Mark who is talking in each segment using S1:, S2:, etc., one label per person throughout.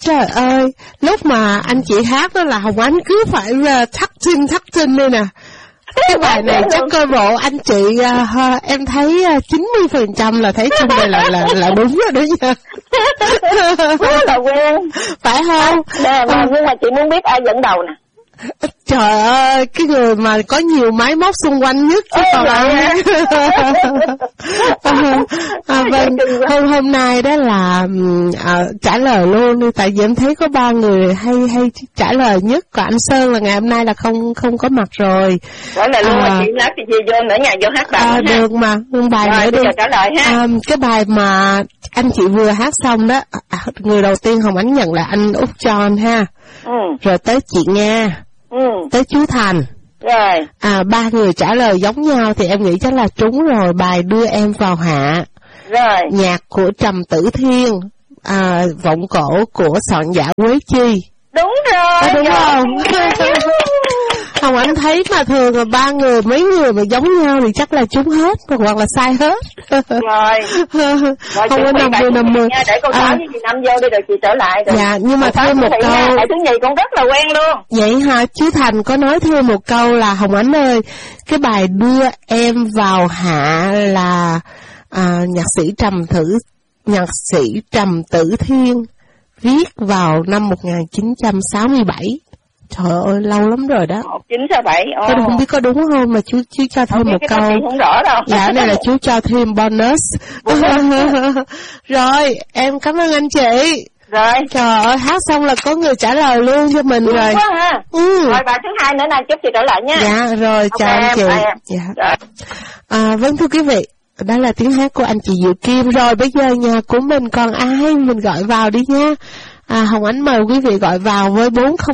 S1: Trời ơi, lúc mà anh chị hát đó là Hồng Ánh cứ phải thắt chân đây nè. Cái bài này chắc coi bộ anh chị em thấy 90% là thấy trong đây là đúng rồi đó nha.
S2: Rất là quen.
S1: Phải không?
S2: Nhưng mà chị muốn biết ai dẫn đầu nè.
S1: Trời ơi, cái người mà có nhiều máy móc xung quanh nhất chứ còn ai. Vâng, hôm nay đó là trả lời luôn đi, tại vì em thấy có 3 người hay trả lời nhất, còn anh Sơn là ngày hôm nay là không có mặt rồi.
S2: Trả lời luôn mà chị lát thì chị vô nữa nhà vô hát bài
S1: được mà, bài
S2: rồi,
S1: nữa đi.
S2: Trả lời ha.
S1: Cái bài mà anh chị vừa hát xong đó, người đầu tiên Hồng Ánh nhận là anh Út John ha. Rồi tới chị Nga. Tới chú Thành.
S2: Rồi.
S1: 3 người trả lời giống nhau thì em nghĩ chắc là trúng rồi. Bài Đưa Em Vào Hạ.
S2: Rồi.
S1: Nhạc của Trầm Tử Thiên. Vọng cổ của soạn giả Quế Chi.
S2: Đúng rồi.
S1: Đúng không? Hồng Ánh thấy mà thường là 3 người, mấy người mà giống nhau thì chắc là trúng hết hoặc là sai hết.
S2: Rồi.
S1: Không có 50-50.
S2: Để câu 6 với chị Năm vô đi rồi chị trở lại. Rồi.
S1: Dạ, nhưng mà thêm một câu.
S2: Bài thứ nhì cũng rất là quen luôn.
S1: Vậy hả? Chú Thành có nói thêm một câu là Hồng Ánh ơi, cái bài Đưa Em Vào Hạ là nhạc sĩ Trầm Tử Thiên viết vào năm 1967. Trời ơi, lâu lắm rồi đó.
S2: 1967.
S1: Tôi không biết có đúng không mà chú cho thêm một câu.
S2: Không rõ đâu.
S1: Dạ, này là chú cho thêm bonus. Rồi, em cảm ơn anh chị.
S2: Rồi.
S1: Trời ơi, hát xong là có người trả lời luôn cho mình đúng rồi.
S2: Quá ha. Rồi bài thứ 2 nữa nè, chúc chị trở lại nha.
S1: Dạ, rồi, chào anh chị. Dạ. Vâng thưa quý vị, đó là tiếng hát của anh chị Diệu Kim. Rồi bây giờ nhà của mình còn ai, mình gọi vào đi nha. Hồng Ánh mời quý vị gọi vào với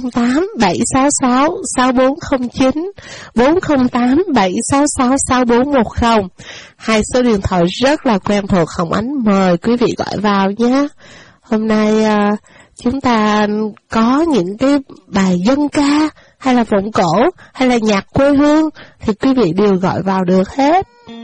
S1: 408-766-6409, 408-766-6410. 2 số điện thoại rất là quen thuộc, Hồng Ánh mời quý vị gọi vào nhé. Hôm nay chúng ta có những cái bài dân ca hay là vọng cổ hay là nhạc quê hương thì quý vị đều gọi vào được hết.